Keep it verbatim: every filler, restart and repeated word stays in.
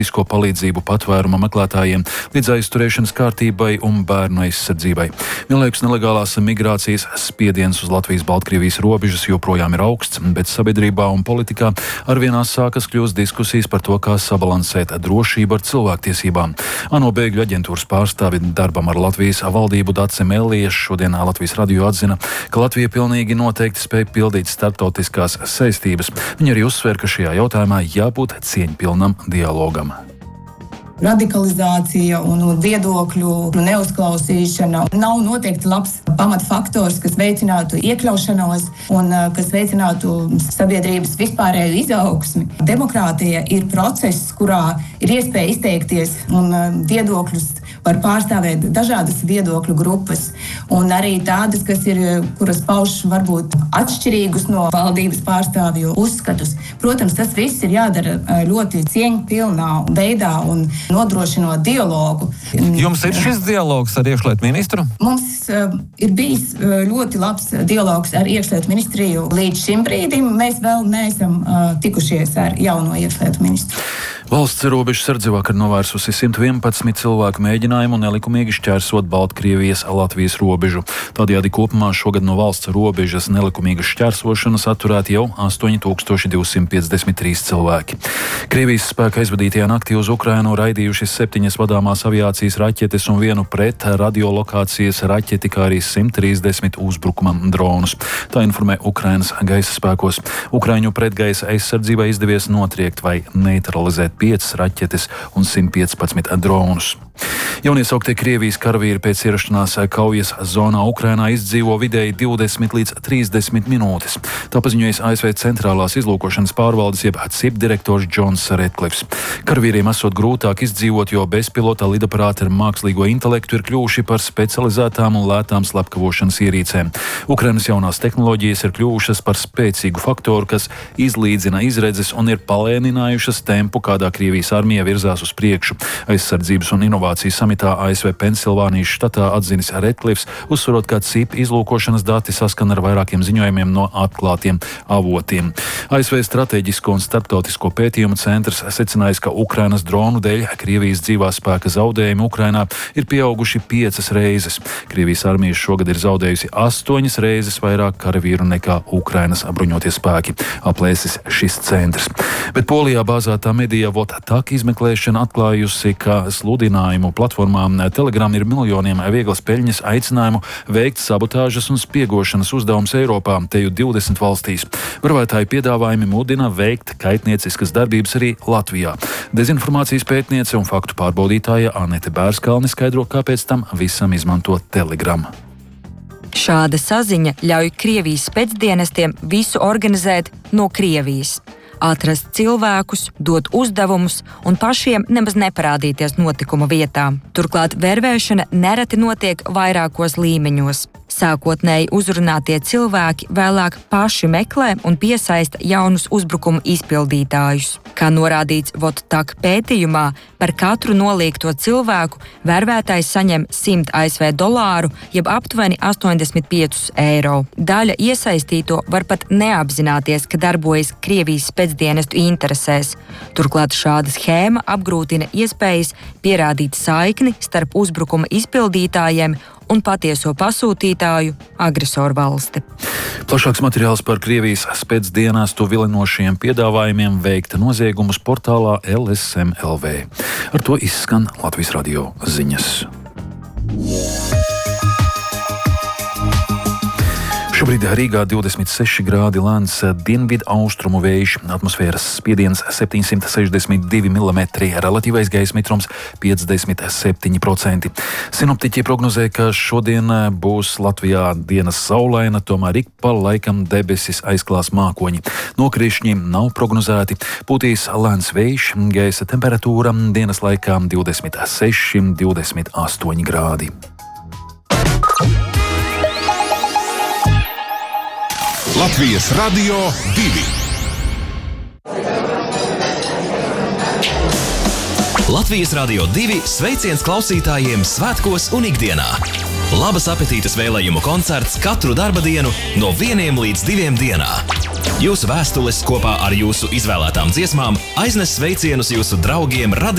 Ko palīdzību patvēruma meklētājiem, līdz aizturēšanas kārtībai un bērnu aizsardzībai. Vienlaikus nelegālās migrācijas spiediens uz Latvijas-Baltkrievijas robežas joprojām ir augsts, bet sabiedrībā un politikā arvien sākas kļūst diskusijas par to, kā sabalansēt drošību ar cilvēktiesībām. ANO bēgļu aģentūras pārstāvi darbam ar Latvijas valdību Dace Mellieša šodien Latvijas radio atzina, ka Latvija pilnīgi noteikti spēj pildīt starptautiskās saistības. Viņa arī uzsver, ka šajā jautājumā jābūt cieņpilnam dialogam. Radikalizācija un viedokļu neuzklausīšana nav noteikti labs pamatfaktors, kas veicinātu iekļaušanos un kas veicinātu sabiedrības vispārēju izaugsmi. Demokrātija ir process, kurā ir iespēja izteikties un viedokļus var pārstāvēt dažādas viedokļu grupas un arī tādas, kas ir, kuras pauž varbūt atšķirīgus no valdības pārstāvju uzskatus. Protams, tas viss ir jādara ļoti cieņpilnā veidā un nodrošinot dialogu. Jums ir šis dialogs ar iekšlietu ministru? Mums uh, ir bijis uh, ļoti labs dialogs ar iekšlietu ministriju. Līdz šim brīdim mēs vēl neesam uh, tikušies ar jauno iekšlietu ministru. Valsts robežu sardze vakar novērsusi simt vienpadsmit cilvēku mēģinājumu nelikumīgi šķērsot Baltkrievijas Latvijas robežu. Tādējādi kopumā šogad no valsts robežas nelikumīgas šķērsošanas atturēti jau astoņi tūkstoši divsimt piecdesmit trīs cilvēki. Krievijas spēka aizvadītajā naktī uz Ukrainu raidījuši septiņas vadāmās aviācijas raķetes un vienu pret radiolokācijas raķeti, kā arī simt trīsdesmit uzbrukuma dronus. Tā informē Ukrainas gaisa spēkos. Ukraiņu pretgaisa aizsardzībai izdevies notriekt vai neutralizēt piecas raķetes un simt piecpadsmit dronus. Jauniesauktie Krievijas karavīri pēc ierašanās kaujas zonā Ukrainā izdzīvo vidēji divdesmit līdz trīsdesmit minūtes. Tā paziņojas A S V centrālās izlūkošanas pārvaldes jeb C I P direktors Džons Redklifs. Karavīriem esot grūtāk izdzīvot, jo bezpilota lidaparāti ar mākslīgo intelektu ir kļuvuši par specializētām un lētām slepkavošanas ierīcēm. Ukrainas jaunās tehnoloģijas ir kļuvušas par spēcīgu faktoru, kas izlīdzina izredzes un ir palēninājušas tempu, kādā Krievijas armija virzās uz priekšu. Aizsardzības un inovācijas samitā A S V Pensilvānijas štatā atzinis Redklifs, uzsverot, ka C I P izlūkošanas dati saskana ar vairākiem ziņojumiem no atklātiem avotiem. A S V Strateģisko un starptautisko pētījumu centrs secinājis, ka Ukrainas dronu dēļ Krievijas dzīvā spēka zaudējumi Ukrainā ir pieauguši piecas reizes. Krievijas armija šogad ir zaudējusi astoņas reizes vairāk karavīru nekā Ukrainas bruņotie spēki, aplēsis šis centrs. Bet Polijā bāzētā medija Votak izmeklēšana atklājusi, ka sludinājumu platformām Telegram ir miljoniem vieglas peļņas aicinājumu veikt sabotāžas un spiegošanas uzdevums Eiropā, teju divdesmit valstīs. Varvētāji piedāvājumi mudina veikt kaitnieciskas darbības arī Latvijā. Dezinformācijas pētniece un faktu pārbaudītāja Anete Bērskalne skaidro, kāpēc tam visam izmanto Telegram. Šāda saziņa ļauj Krievijas spēcdienestiem visu organizēt no Krievijas. Atrast cilvēkus, dot uzdevumus un pašiem nemaz neparādīties notikuma vietā. Turklāt vervēšana nereti notiek vairākos līmeņos. Sākotnēji uzrunātie cilvēki vēlāk paši meklē un piesaista jaunus uzbrukumu izpildītājus. Kā norādīts Votak pētījumā, par katru noliegto cilvēku vervētājs saņem simt A S V dolāru, jeb aptuveni astoņdesmit piecus eiro. Daļa iesaistīto var pat neapzināties, ka darbojas Krievijas spēcdienestu interesēs. Turklāt šāda schēma apgrūtina iespējas pierādīt saikni starp uzbrukuma izpildītājiem un patieso pasūtītāju agresoru valsti. Plašāks materiāls par Krievijas spēcdienestu vilinošiem piedāvājumiem veikt noziegumus portālā L S M L V. Ar to izskan Latvijas radio ziņas. Šobrīd Rīgā divdesmit seši grādi lēns dienvidu austrumu vējš, atmosfēras spiediens septiņsimt sešdesmit divi milimetri, relatīvais gaisa mitrums piecdesmit septiņi procenti. Sinoptiķi prognozē, ka šodien būs Latvijā dienas saulaina, tomēr ik pa laikam debesis aizklās mākoņi. Nokrišņi nav prognozēti, pūtīs lēns vējš, gaisa temperatūra dienas laikā divdesmit seši līdz divdesmit astoņi grādi. Latvijas radio divi. Latvijas radio divi sveiciens klausītājiem svētkos un ikdienā. Labas apetītes vēlējumu koncerts katru darba dienu no vieniem līdz diviem dienā. Jūsu vēstules kopā ar jūsu izvēlētām dziesmām aiznes sveicienus jūsu draugiem,